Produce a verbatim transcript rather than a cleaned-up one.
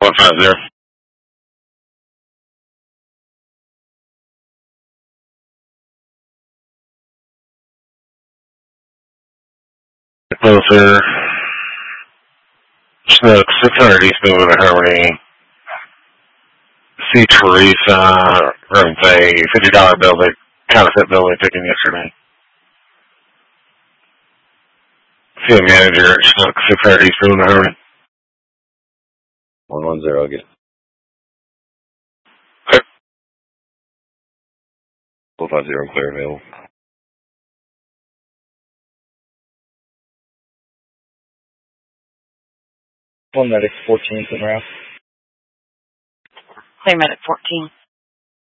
One five zero. Closer. Snook, six hundred East Milwood Harmony. See Teresa, runs a fifty dollar bill, they counterfeit bill they took in yesterday. See a manager at Snook, six hundred East Milwood Harmony. one one zero again. Okay. four five zero clear available. One medic fourteen, en route. Clear medic fourteen.